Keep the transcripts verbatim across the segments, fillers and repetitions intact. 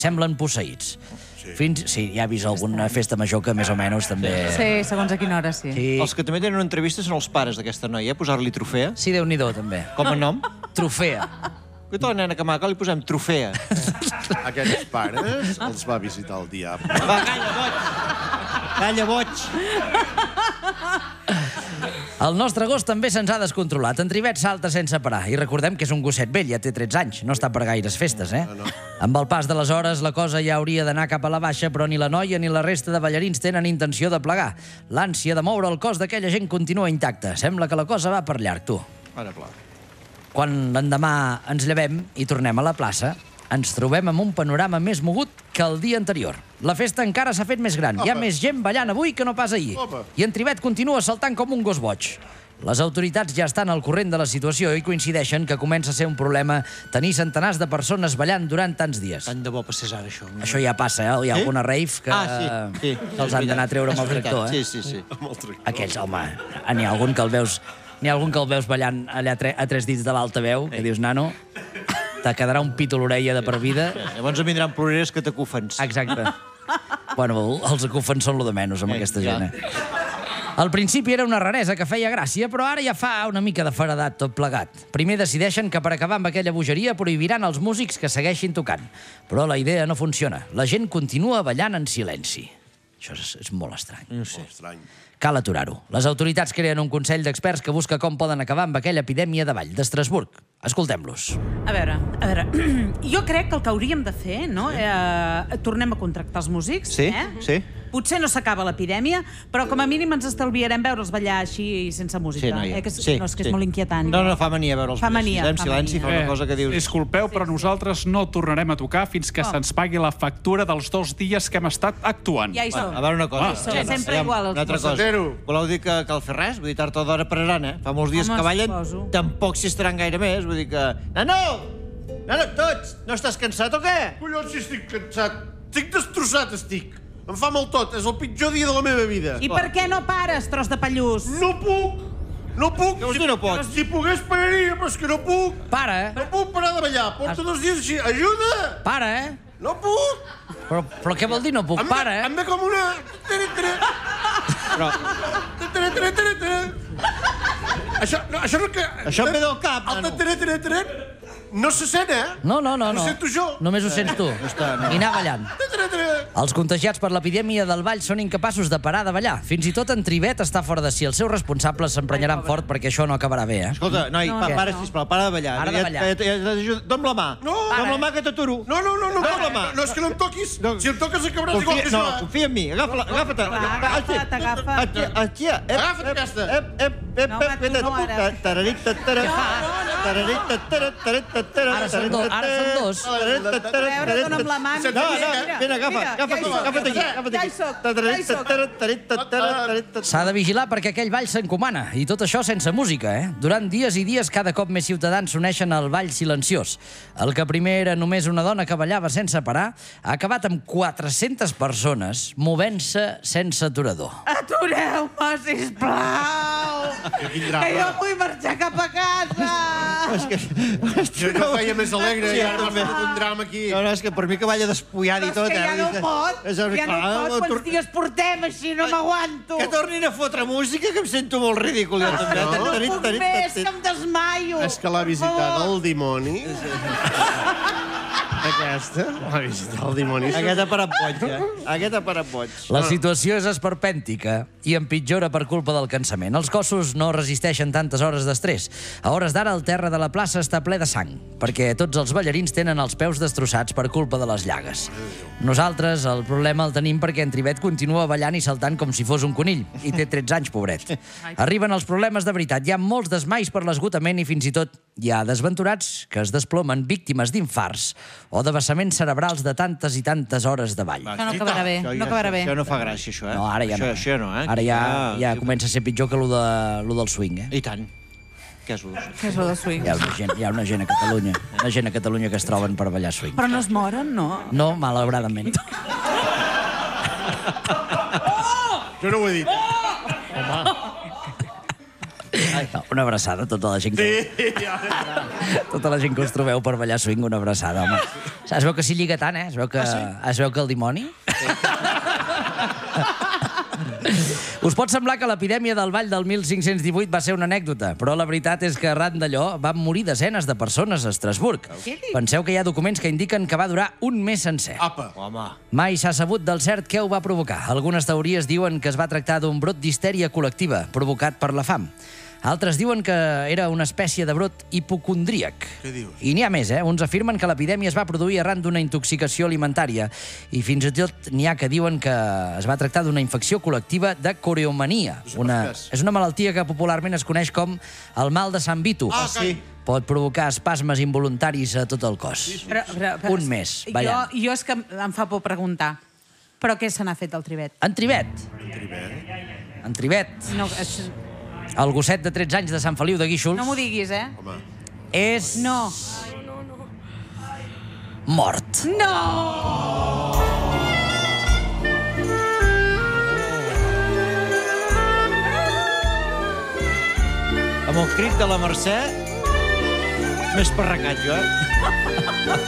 semblen posseïts. Fins, sí, ja he vist alguna festa major que més o menys també... Sí, segons a quina hora, sí. Sí, Els que també tenen una entrevista són els pares d'aquesta noia, posar-li Trofea, sí, Déu-n'hi-do, també. com a nom. Trofea. Que tota la nena que maca li posem Trofea. Aquests pares els va visitar el diable. Va, calla, boig! Calla, boig! El nostre gos també se'ns ha descontrolat. En Trivet salta sense parar. I recordem que és un gosset vell, ja té tretze anys. No està per gaires festes, eh? No, no. Amb el pas de les hores, la cosa ja hauria d'anar cap a la baixa, però ni la noia ni la resta de ballarins tenen intenció de plegar. L'ànsia de moure el cos d'aquella gent continua intacta. Sembla que la cosa va per llarg, tu. Ara, pla. Quan l'endemà ens llevem i tornem a la plaça, ens trobem amb un panorama més mogut que el dia anterior. La festa encara s'ha fet més gran. Hi ha més gent ballant avui que no pas ahir. Opa. I en Trivet continua saltant com un gos boig. Les autoritats ja estan al corrent de la situació i coincideixen que comença a ser un problema tenir centenars de persones ballant durant tants dies. Tant de bo passés ara, això. Això ja passa, eh? Hi ha alguna rave que, Ah, sí, sí. que els han d'anar a treure amb el tractor, eh? Sí, sí, sí. Amb el tractor. Aquells, home, n'hi ha algun que el veus... N'hi ha algun que el veus ballant allà a, tre a tres dits de l'altaveu, que dius, nano, te quedarà un pit a l'orella de per vida. Llavors em vindran ploreres que t'acufens. Exacte. Bueno, els acufens són lo de menys amb Eh, aquesta ja. gent, eh? Al principi era una raresa que feia gràcia, però ara ja fa una mica de feredat tot plegat. Primer decideixen que per acabar amb aquella bogeria prohibiran els músics que segueixin tocant. Però la idea no funciona. La gent continua ballant en silenci. Això és, és molt estrany. No sé. Estrany. Cal aturar-ho. Les autoritats creen un consell d'experts que busca com poden acabar amb aquella epidèmia de ball d'Estrasburg. Escoltem-los. A veure, a veure, jo crec que el que hauríem de fer, no? Eh, tornem a contractar els músics, Sí, eh? sí. Potser no s'acaba l'epidèmia, però com a mínim ens estalviarem veure'ls ballar així sense música. Sí, noia. Eh? Que és, Sí, no, és que sí. és molt inquietant. No, no, fa mania veure'ls Fa ballar mania, així, en fa silenci, mania. fa una cosa que dius... Disculpeu, però nosaltres no tornarem a tocar fins que Com? se'ns pagui la factura dels dos dies que hem estat actuant. Ja hi som. A veure una cosa. Ah, som Aviam, sempre aviam, igual, els Una altra cosa. Zero. Voleu dir que cal fer res? Vull dir, tard o d'hora pararan, eh? Fa molts dies Home, que ballen, suposo. tampoc s'hi estaran gaire més. Vull dir que... Nano! Nano, tots! No estàs cansat o què? Collons, si estic cansat. Estic destrossat, estic. Em fa mal tot. És el pitjor dia de la meva vida. I per què no pares, tros de pallús? No puc. No puc. Què vols dir no pots? Si pogués pararia, però és que no puc. Para, eh? No puc parar de ballar. Porto dos dies així. Ajuda! Para, eh? No puc. Però, però què vol dir no puc? Em ve- Para, eh? Em ve com una... Tere, tere. Però Tere, tere, tere, tere. Això, no, això no que... això em ve del cap, El nano. tere, tere, tere. No se sent, eh? No, no, no. Ho no. sento jo. Només ho sents tu. està, no. I anar ballant. Tere, tere. Els contagiats per l'epidèmia del ball són incapaços de parar de ballar. Fins i tot en Trivet està fora de si. Els seus responsables s'emprenyaran fort perquè això no acabarà bé, eh? Escolta, noi, No, pa, què? para, sisplau, para de ballar. Para de Ja- ballar. ja- ja- ja t'ajudo. Dóna'm la mà. No. Dóna'm la mà que t'aturo. No, no, no, no, Dóna'm no, la mà. no, és que no em toquis. No. Si em toques acabaràs igual Confia, que no, jo. confia en mi. Agafa-la, agafa-te. agafa't, agafa't. Aquí, aquí. Ep, Agafa't ep, aquesta. Ep, ep, ep, No, home, tu no, ara. Tararita, tara. Tararita, tara, tararita, tara. Ara són dos, ara són dos. Tararita, tara, A veure, dona'm la mà. No, no, vine, agafa, agafa aquí, agafa't aquí, agafa't Ja aquí. hi soc, ja hi Tararita, soc. tara, tarita, tara, tarita. S'ha de vigilar perquè aquell ball s'encomana, i tot això sense música, eh? Durant dies i dies cada cop més ciutadans s'uneixen al ball silenciós. El que primer era només una dona que ballava sense parar, ha acabat amb quatre-centes persones movent-se sense aturador. Atureu-me, sisplau! Quin Que drama. jo vull marxar cap a casa! És que... Jo, jo feia més alegre Sí, i ara m'ha també. fet un drama aquí. No, no, és que per mi que balla despullat i Però tot... és que ja eh? no pot, És ja no clar, pot. tor- Quants dies portem així? No m'aguanto. Que tornin a fotre música, que em sento molt ridícul. Jo, també. No Tarit, puc tarit, més, tarit. que em desmaio. És que l'ha Per visitat favor. el dimoni. Aquesta l'ha visitat el dimoni. Aquest ha parat boig, eh? Aquest ha parat boig. La situació és esperpèntica i empitjora per culpa del cansament. Els cossos no resisteixen tantes hores d'estrès. A hores d'ara el terra de la plaça està ple de sang, perquè tots els ballarins tenen els peus destrossats per culpa de les llagues. Nosaltres el problema el tenim perquè en Trivet continua ballant i saltant com si fos un conill, i té tretze anys, pobret. Arriben els problemes de veritat. Hi ha molts desmais per l'esgotament i fins i tot hi ha desventurats que es desplomen víctimes d'infarts o de vessaments cerebrals de tantes i tantes hores de ball. Això no acabarà bé, Això no ja- acabarà bé. Això no fa gràcia, això, eh? No, ara ja això, no. Això no, eh? Ara ja, ja sí. comença a ser pitjor que lo, de, lo del swing, eh? I tant. Què és l'ús? Què és el de swing? Hi ha una gent, hi ha una gent a Catalunya, una gent a Catalunya que es troben per ballar swing. Però no es moren, no? No, malauradament. Jo no ho he dit. No, una abraçada a tota la gent que... Sí, ja. Tota la gent que us trobeu per ballar swing, una abraçada, home. Es veu que s'hi lliga tant, eh? Es veu que, es veu que el dimoni... Us pot semblar que l'epidèmia del ball del mil cinc-cents divuit va ser una anècdota, però la veritat és que arran d'allò van morir desenes de persones a Estrasburg. Penseu que hi ha documents que indiquen que va durar un mes sencer. Apa. Home. Mai s'ha sabut del cert què ho va provocar. Algunes teories diuen que es va tractar d'un brot d'histèria col·lectiva provocat per la fam. Altres diuen que era una espècie de brot hipocondríac. Què dius? I n'hi ha més, eh? Uns afirmen que l'epidèmia es va produir arran d'una intoxicació alimentària i fins i tot n'hi ha que diuen que es va tractar d'una infecció col·lectiva de coreomania. Una, és una malaltia que popularment es coneix com el mal de Sant Vito. Ah, sí. Pot provocar espasmes involuntaris a tot el cos. Però, però, però, Un mes, jo, ballant. jo és que em fa por preguntar. Però què se n'ha fet al Trivet? En Trivet. En Trivet. No, és, El gosset de tretze anys de Sant Feliu de Guíxols no m'ho diguis, eh? Home. és... No. mort. No! Amb el crit de la Mercè, m'he esparracat jo, eh?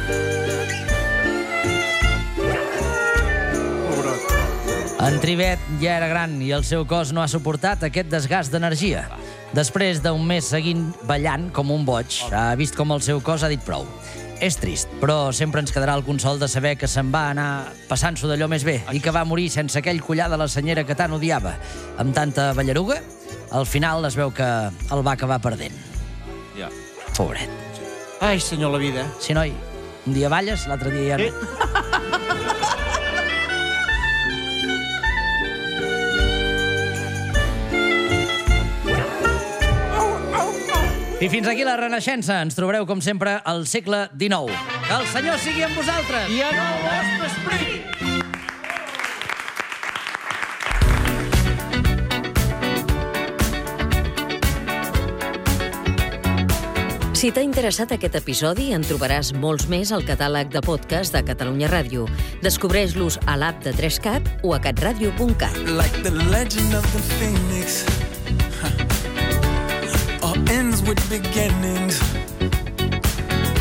En Trivet ja era gran i el seu cos no ha suportat aquest desgast d'energia. Després d'un mes seguint ballant com un boig, ha vist com el seu cos ha dit prou. És trist, però sempre ens quedarà el consol de saber que se'n va anar passant-s'ho d'allò més bé i que va morir sense aquell collar de la senyera que tant odiava. Amb tanta ballaruga, al final es veu que el va acabar perdent. Ja. Pobret. Ai, senyor, la vida. Sí, noi, un dia balles, l'altre dia ja no. I fins aquí la Renaixença. Ens trobareu, com sempre, al segle dinou. Que el Senyor sigui amb vosaltres! I en el vostre esperit! Si t'ha interessat aquest episodi, en trobaràs molts més al catàleg de podcast de Catalunya Ràdio. Descobreix-los a l'app de trescat o a catradio punt cat. Like the legend of the phoenix, huh. All ends with beginnings.